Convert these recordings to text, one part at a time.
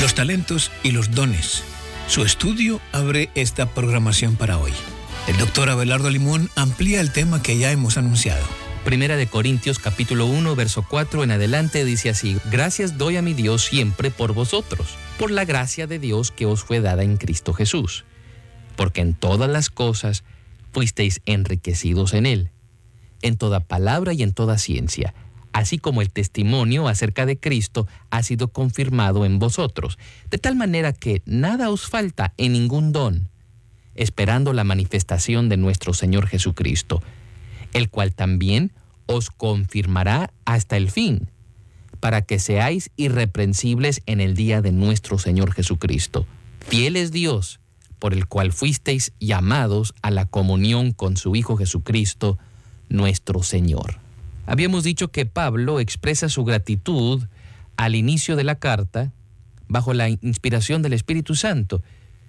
los talentos y los dones. Su estudio abre esta programación para hoy. El doctor Abelardo Limón amplía el tema que ya hemos anunciado. Primera de Corintios capítulo 1, verso 4 en adelante dice así: Gracias doy a mi Dios siempre por vosotros, por la gracia de Dios que os fue dada en Cristo Jesús, porque en todas las cosas fuisteis enriquecidos en Él, en toda palabra y en toda ciencia, así como el testimonio acerca de Cristo ha sido confirmado en vosotros, de tal manera que nada os falta en ningún don, esperando la manifestación de nuestro Señor Jesucristo, el cual también os confirmará hasta el fin, para que seáis irreprensibles en el día de nuestro Señor Jesucristo. Fiel es Dios, por el cual fuisteis llamados a la comunión con su Hijo Jesucristo, nuestro Señor. Habíamos dicho que Pablo expresa su gratitud al inicio de la carta bajo la inspiración del Espíritu Santo,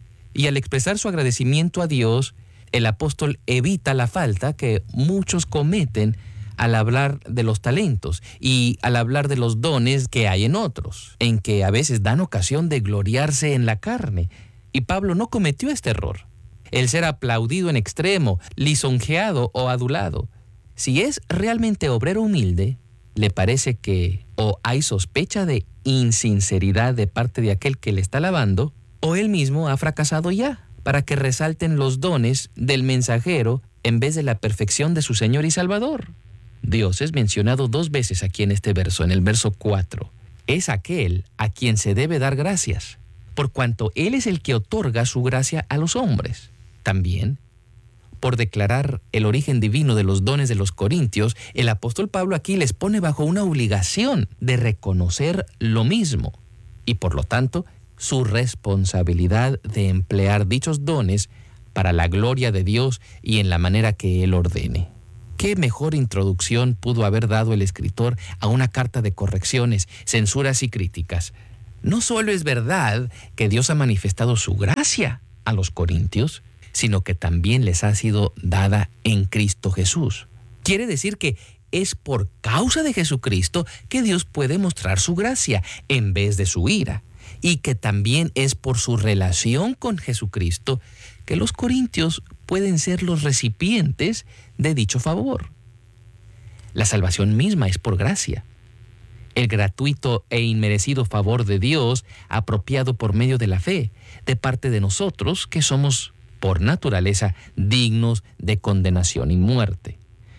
y al expresar su agradecimiento a Dios, el apóstol evita la falta que muchos cometen al hablar de los talentos y al hablar de los dones que hay en otros, en que a veces dan ocasión de gloriarse en la carne. Y Pablo no cometió este error, el ser aplaudido en extremo, lisonjeado o adulado. Si es realmente obrero humilde, le parece que o hay sospecha de insinceridad de parte de aquel que le está alabando, o él mismo ha fracasado ya, para que resalten los dones del mensajero en vez de la perfección de su Señor y Salvador. Dios es mencionado 2 veces aquí en este verso, en el verso 4. Es aquel a quien se debe dar gracias, por cuanto Él es el que otorga su gracia a los hombres. También, por declarar el origen divino de los dones de los corintios, el apóstol Pablo aquí les pone bajo una obligación de reconocer lo mismo y, por lo tanto, su responsabilidad de emplear dichos dones para la gloria de Dios y en la manera que Él ordene. ¿Qué mejor introducción pudo haber dado el escritor a una carta de correcciones, censuras y críticas? No solo es verdad que Dios ha manifestado su gracia a los corintios, sino que también les ha sido dada en Cristo Jesús. Quiere decir que es por causa de Jesucristo que Dios puede mostrar su gracia en vez de su ira, y que también es por su relación con Jesucristo que los corintios pueden ser los recipientes de dicho favor. La salvación misma es por gracia. El gratuito e inmerecido favor de Dios, apropiado por medio de la fe, de parte de nosotros que somos, por naturaleza, dignos de condenación y muerte.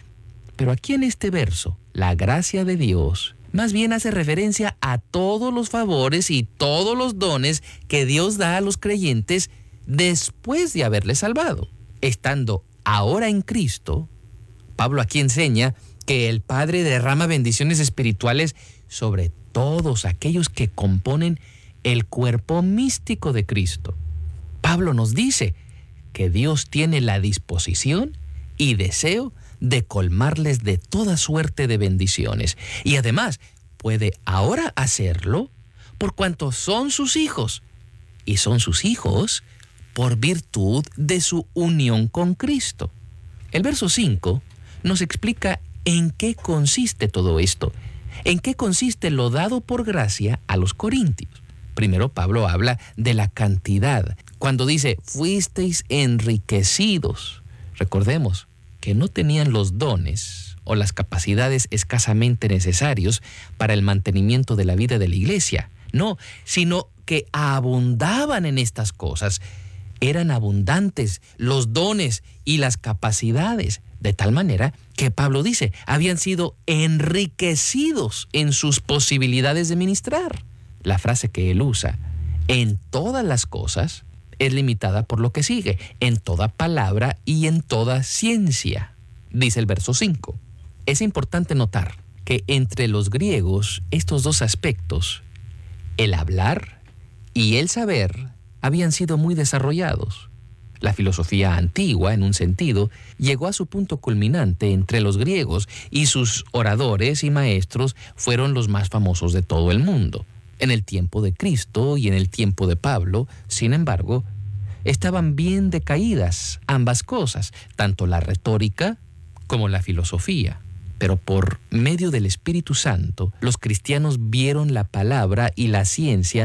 Pero aquí en este verso, la gracia de Dios más bien hace referencia a todos los favores y todos los dones que Dios da a los creyentes después de haberles salvado. Estando ahora en Cristo, Pablo aquí enseña que el Padre derrama bendiciones espirituales sobre todos aquellos que componen el cuerpo místico de Cristo. Pablo nos dice que Dios tiene la disposición y deseo de colmarles de toda suerte de bendiciones, y además puede ahora hacerlo por cuanto son sus hijos, y son sus hijos por virtud de su unión con Cristo. El verso 5 nos explica en qué consiste todo esto, en qué consiste lo dado por gracia a los corintios. Primero Pablo habla de la cantidad, cuando dice, fuisteis enriquecidos. Recordemos que no tenían los dones o las capacidades escasamente necesarios para el mantenimiento de la vida de la iglesia. No, sino que abundaban en estas cosas. Eran abundantes los dones y las capacidades, de tal manera que Pablo dice, habían sido enriquecidos en sus posibilidades de ministrar. La frase que él usa, en todas las cosas, es limitada por lo que sigue, en toda palabra y en toda ciencia, dice el verso 5. Es importante notar que entre los griegos estos 2 aspectos, el hablar y el saber, habían sido muy desarrollados. La filosofía antigua, en un sentido, llegó a su punto culminante entre los griegos y sus oradores y maestros fueron los más famosos de todo el mundo. En el tiempo de Cristo y en el tiempo de Pablo, sin embargo, estaban bien decaídas ambas cosas, tanto la retórica como la filosofía. Pero por medio del Espíritu Santo, los cristianos vieron la palabra y la ciencia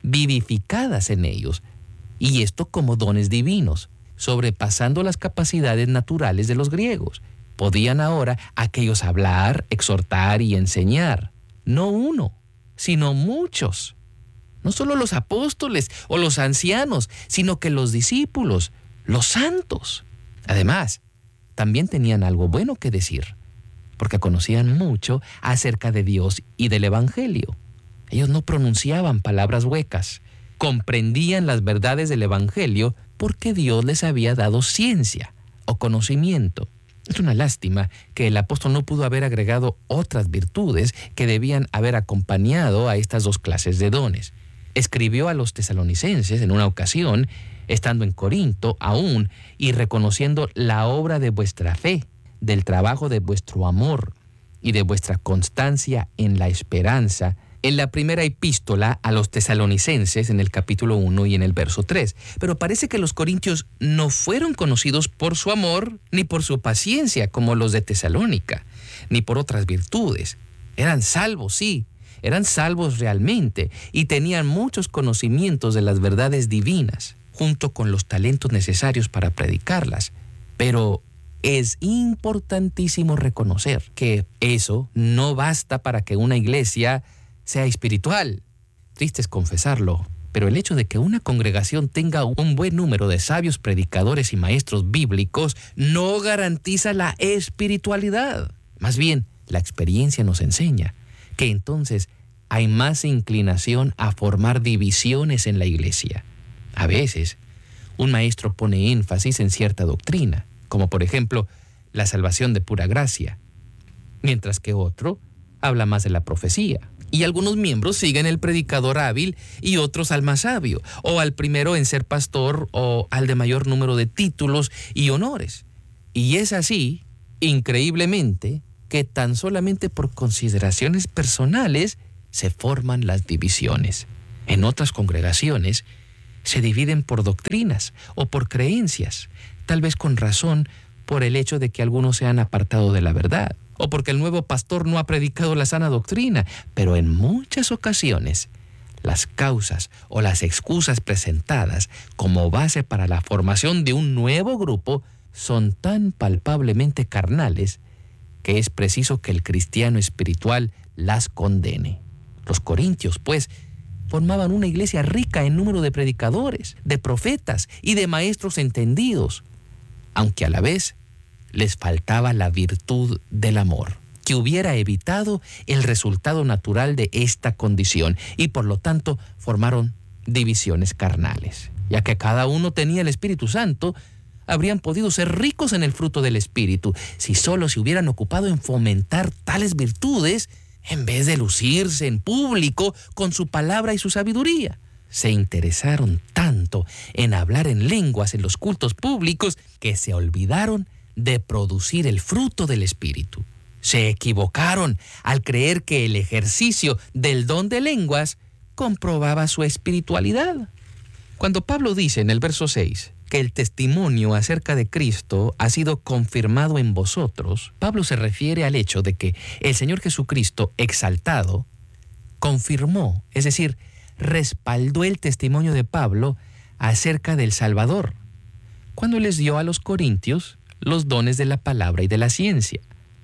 vivificadas en ellos, y esto como dones divinos, sobrepasando las capacidades naturales de los griegos. Podían ahora aquellos hablar, exhortar y enseñar, no uno, sino muchos. No solo los apóstoles o los ancianos, sino que los discípulos, los santos. Además, también tenían algo bueno que decir, porque conocían mucho acerca de Dios y del Evangelio. Ellos no pronunciaban palabras huecas, comprendían las verdades del Evangelio porque Dios les había dado ciencia o conocimiento. Es una lástima que el apóstol no pudo haber agregado otras virtudes que debían haber acompañado a estas dos clases de dones. Escribió a los tesalonicenses en una ocasión, estando en Corinto aún, y reconociendo la obra de vuestra fe, del trabajo de vuestro amor y de vuestra constancia en la esperanza, en la primera epístola a los tesalonicenses en el capítulo 1 y en el verso 3. Pero parece que los corintios no fueron conocidos por su amor ni por su paciencia como los de Tesalónica, ni por otras virtudes. Eran salvos, sí, eran salvos realmente y tenían muchos conocimientos de las verdades divinas, junto con los talentos necesarios para predicarlas. Pero es importantísimo reconocer que eso no basta para que una iglesia sea espiritual. Triste es confesarlo, pero el hecho de que una congregación tenga un buen número de sabios predicadores y maestros bíblicos no garantiza la espiritualidad. Más bien, la experiencia nos enseña que entonces hay más inclinación a formar divisiones en la iglesia. A veces, un maestro pone énfasis en cierta doctrina, como por ejemplo, la salvación de pura gracia, mientras que otro habla más de la profecía. Y algunos miembros siguen el predicador hábil y otros al más sabio, o al primero en ser pastor o al de mayor número de títulos y honores. Y es así, increíblemente, que tan solamente por consideraciones personales se forman las divisiones. En otras congregaciones se dividen por doctrinas o por creencias, tal vez con razón por el hecho de que algunos se han apartado de la verdad, o porque el nuevo pastor no ha predicado la sana doctrina, pero en muchas ocasiones las causas o las excusas presentadas como base para la formación de un nuevo grupo son tan palpablemente carnales que es preciso que el cristiano espiritual las condene. Los corintios, pues, formaban una iglesia rica en número de predicadores, de profetas y de maestros entendidos, aunque a la vez les faltaba la virtud del amor, que hubiera evitado el resultado natural de esta condición, y por lo tanto formaron divisiones carnales. Ya que cada uno tenía el Espíritu Santo, habrían podido ser ricos en el fruto del Espíritu si solo se hubieran ocupado en fomentar tales virtudes en vez de lucirse en público con su palabra y su sabiduría. Se interesaron tanto en hablar en lenguas en los cultos públicos que se olvidaron de producir el fruto del Espíritu. Se equivocaron al creer que el ejercicio del don de lenguas comprobaba su espiritualidad. Cuando Pablo dice en el verso 6 que el testimonio acerca de Cristo ha sido confirmado en vosotros, Pablo se refiere al hecho de que el Señor Jesucristo exaltado confirmó, es decir, respaldó el testimonio de Pablo acerca del Salvador, cuando les dio a los corintios los dones de la palabra y de la ciencia.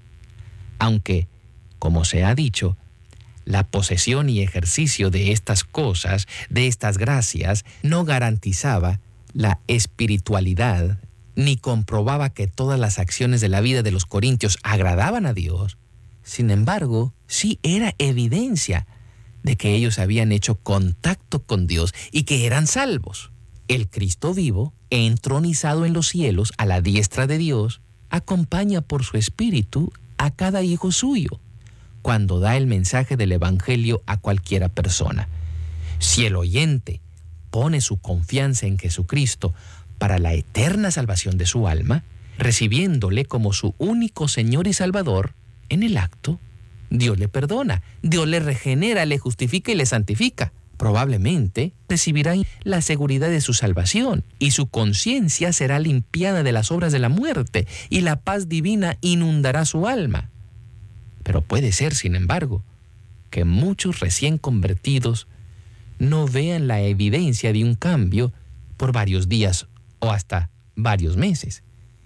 Aunque, como se ha dicho, la posesión y ejercicio de estas cosas, de estas gracias, no garantizaba la espiritualidad, ni comprobaba que todas las acciones de la vida de los corintios agradaban a Dios. Sin embargo, sí era evidencia de que ellos habían hecho contacto con Dios y que eran salvos. El Cristo vivo, entronizado en los cielos a la diestra de Dios, acompaña por su Espíritu a cada hijo suyo cuando da el mensaje del Evangelio a cualquiera persona. Si el oyente pone su confianza en Jesucristo para la eterna salvación de su alma, recibiéndole como su único Señor y Salvador, en el acto, Dios le perdona, Dios le regenera, le justifica y le santifica. Probablemente recibirá la seguridad de su salvación y su conciencia será limpiada de las obras de la muerte y la paz divina inundará su alma. Pero puede ser, sin embargo, que muchos recién convertidos no vean la evidencia de un cambio por varios días o hasta varios meses.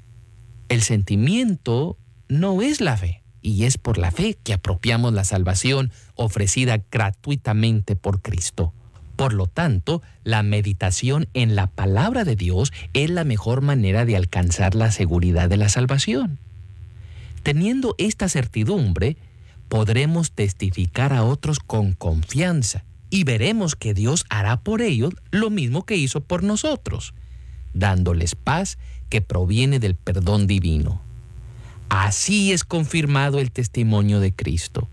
El sentimiento no es la fe, y es por la fe que apropiamos la salvación ofrecida gratuitamente por Cristo. Por lo tanto, la meditación en la palabra de Dios es la mejor manera de alcanzar la seguridad de la salvación. Teniendo esta certidumbre, podremos testificar a otros con confianza y veremos que Dios hará por ellos lo mismo que hizo por nosotros, dándoles paz que proviene del perdón divino. Así es confirmado el testimonio de Cristo.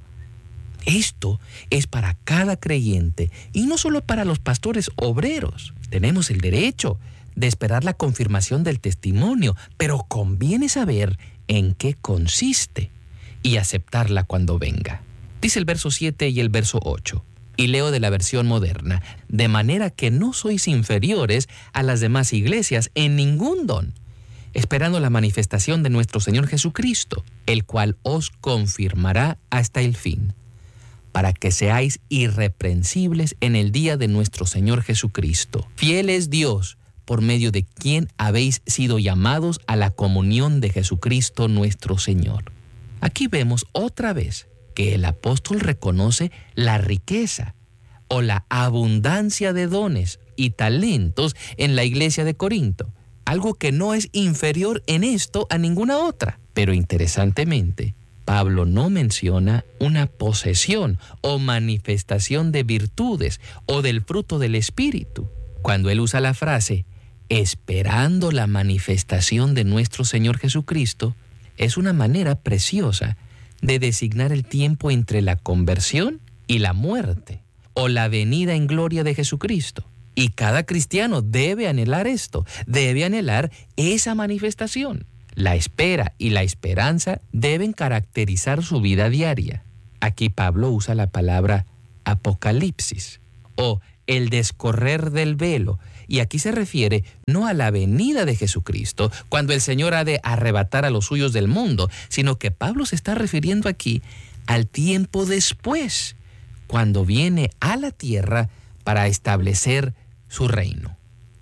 Esto es para cada creyente y no solo para los pastores obreros. Tenemos el derecho de esperar la confirmación del testimonio, pero conviene saber en qué consiste y aceptarla cuando venga. Dice el verso 7 y el verso 8, y leo de la versión moderna: de manera que no sois inferiores a las demás iglesias en ningún don, esperando la manifestación de nuestro Señor Jesucristo, el cual os confirmará hasta el fin, para que seáis irreprensibles en el día de nuestro Señor Jesucristo. Fiel es Dios, por medio de quien habéis sido llamados a la comunión de Jesucristo nuestro Señor. Aquí vemos otra vez que el apóstol reconoce la riqueza o la abundancia de dones y talentos en la iglesia de Corinto, algo que no es inferior en esto a ninguna otra. Pero interesantemente, Pablo no menciona una posesión o manifestación de virtudes o del fruto del Espíritu. Cuando él usa la frase esperando la manifestación de nuestro Señor Jesucristo, es una manera preciosa de designar el tiempo entre la conversión y la muerte, o la venida en gloria de Jesucristo. Y cada cristiano debe anhelar esto, debe anhelar esa manifestación. La espera y la esperanza deben caracterizar su vida diaria. Aquí Pablo usa la palabra apocalipsis o el descorrer del velo, y aquí se refiere no a la venida de Jesucristo, cuando el Señor ha de arrebatar a los suyos del mundo, sino que Pablo se está refiriendo aquí al tiempo después, cuando viene a la tierra para establecer su reino.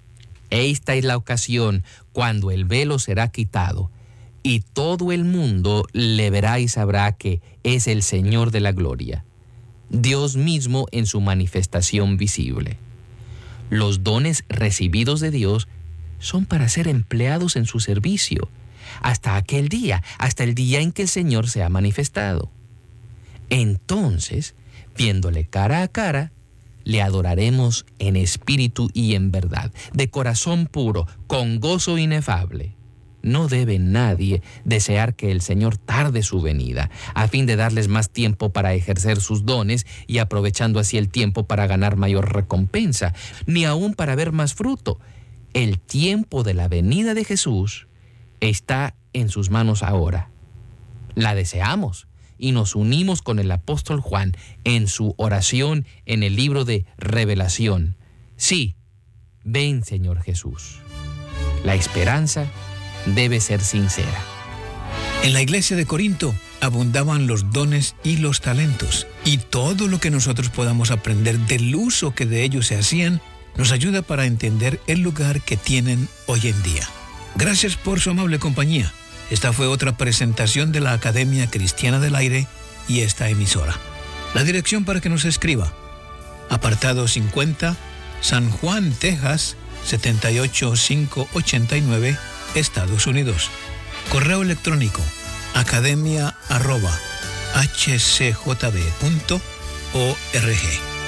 Esta es la ocasión cuando el velo será quitado y todo el mundo le verá y sabrá que es el Señor de la gloria, Dios mismo en su manifestación visible. Los dones recibidos de Dios son para ser empleados en su servicio hasta aquel día, hasta el día en que el Señor se ha manifestado. Entonces, viéndole cara a cara, le adoraremos en espíritu y en verdad, de corazón puro, con gozo inefable. No debe nadie desear que el Señor tarde su venida, a fin de darles más tiempo para ejercer sus dones y aprovechando así el tiempo para ganar mayor recompensa, ni aún para ver más fruto. El tiempo de la venida de Jesús está en sus manos ahora. La deseamos y nos unimos con el apóstol Juan en su oración en el libro de Revelación. Sí, ven, Señor Jesús. La esperanza debe ser sincera. En la iglesia de Corinto abundaban los dones y los talentos, y todo lo que nosotros podamos aprender del uso que de ellos se hacían nos ayuda para entender el lugar que tienen hoy en día. Gracias por su amable compañía. Esta fue otra presentación de la Academia Cristiana del Aire y esta emisora. La dirección para que nos escriba: apartado 50, San Juan, Texas, 78589, Estados Unidos. Correo electrónico: academia@hcjb.org.